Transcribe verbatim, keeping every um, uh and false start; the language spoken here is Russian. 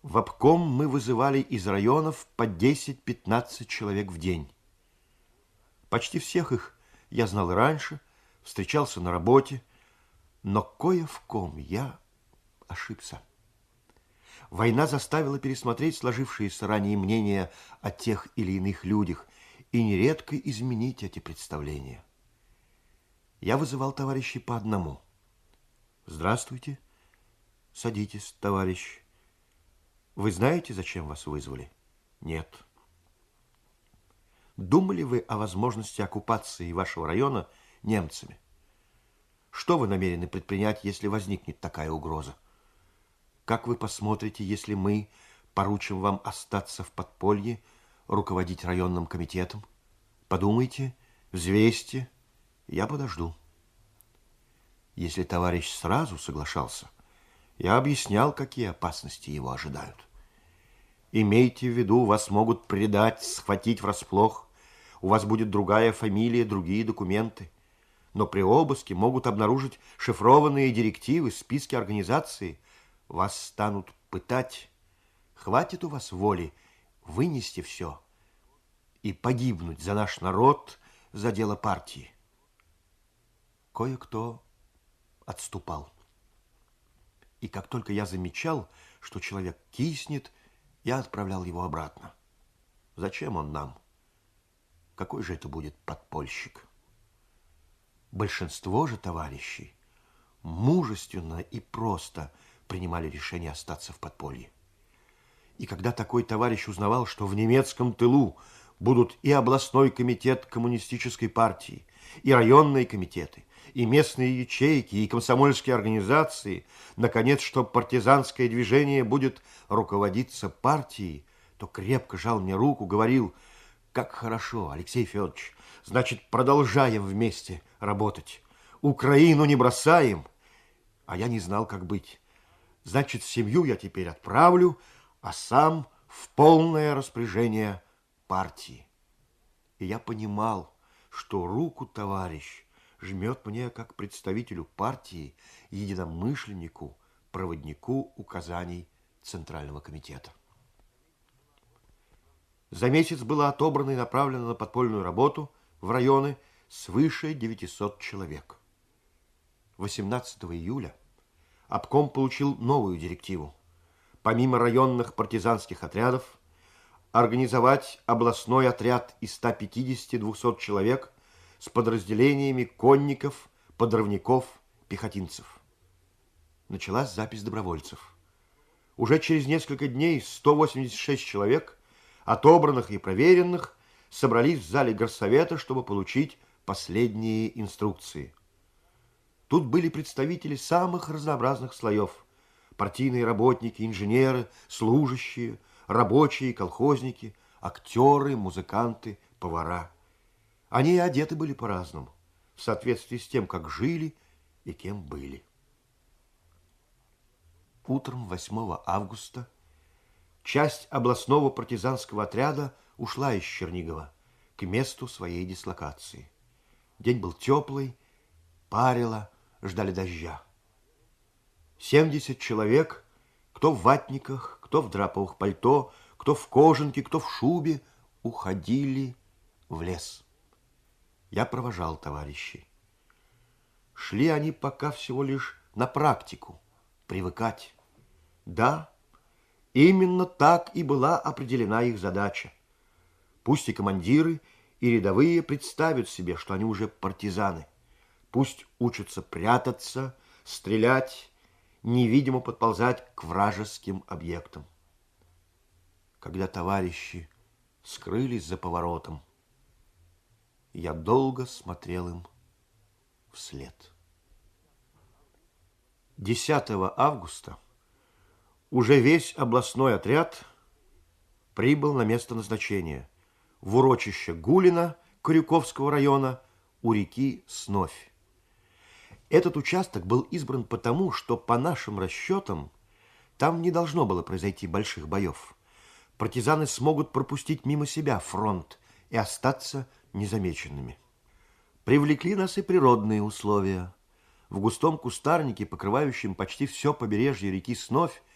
В обком мы вызывали из районов по десять-пятнадцать человек в день. Почти всех их я знал и раньше, встречался на работе, но кое в ком я ошибся. Война заставила пересмотреть сложившиеся ранее мнения о тех или иных людях и нередко изменить эти представления. Я вызывал товарищей по одному. Здравствуйте. Садитесь, товарищ. Вы знаете, зачем вас вызвали? Нет. Думали вы о возможности оккупации вашего района немцами? Что вы намерены предпринять, если возникнет такая угроза? Как вы посмотрите, если мы поручим вам остаться в подполье, руководить районным комитетом? Подумайте, взвесьте, я подожду. Если товарищ сразу соглашался, я объяснял, какие опасности его ожидают. Имейте в виду, вас могут предать, схватить врасплох, у вас будет другая фамилия, другие документы. Но при обыске могут обнаружить шифрованные директивы, списки организации. Вас станут пытать. Хватит у вас воли вынести все и погибнуть за наш народ, за дело партии. Кое-кто отступал. И как только я замечал, что человек киснет, я отправлял его обратно. Зачем он нам? Какой же это будет подпольщик? Большинство же товарищей мужественно и просто принимали решение остаться в подполье. И когда такой товарищ узнавал, что в немецком тылу будут и областной комитет коммунистической партии, и районные комитеты, и местные ячейки, и комсомольские организации, наконец, что партизанское движение будет руководиться партией, то крепко жал мне руку, говорил: как хорошо, Алексей Федорович, значит, продолжаем вместе работать. Украину не бросаем. А я не знал, как быть. Значит, семью я теперь отправлю, а сам в полное распоряжение партии. И я понимал, что руку товарищ жмет мне как представителю партии, единомышленнику, проводнику указаний Центрального комитета. За месяц было отобрано и направлено на подпольную работу в районы свыше девятисот человек. восемнадцатого июля обком получил новую директиву. Помимо районных партизанских отрядов, организовать областной отряд из ста пятидесяти — двухсот человек с подразделениями конников, подрывников, пехотинцев. Началась запись добровольцев. Уже через несколько дней сто восемьдесят шесть человек, отобранных и проверенных, собрались в зале горсовета, чтобы получить последние инструкции. Тут были представители самых разнообразных слоев: партийные работники, инженеры, служащие, рабочие, колхозники, актеры, музыканты, повара. Они одеты были по-разному, в соответствии с тем, как жили и кем были. Утром восьмого августа часть областного партизанского отряда ушла из Чернигова к месту своей дислокации. День был теплый, парило, ждали дождя. семьдесят человек, кто в ватниках, кто в драповых пальто, кто в кожанке, кто в шубе, уходили в лес. Я провожал товарищей. Шли они пока всего лишь на практику, привыкать. Да, именно так и была определена их задача. Пусть и командиры, и рядовые представят себе, что они уже партизаны. Пусть учатся прятаться, стрелять, невидимо подползать к вражеским объектам. Когда товарищи скрылись за поворотом, я долго смотрел им вслед. десятого августа уже весь областной отряд прибыл на место назначения в урочище Гулина Корюковского района у реки Сновь. Этот участок был избран потому, что, по нашим расчетам, там не должно было произойти больших боев. Партизаны смогут пропустить мимо себя фронт и остаться незамеченными. Привлекли нас и природные условия. В густом кустарнике, покрывающем почти все побережье реки Сновь,